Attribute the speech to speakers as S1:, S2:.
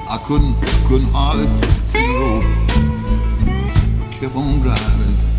S1: I couldn't hardly see the road. Kept on driving.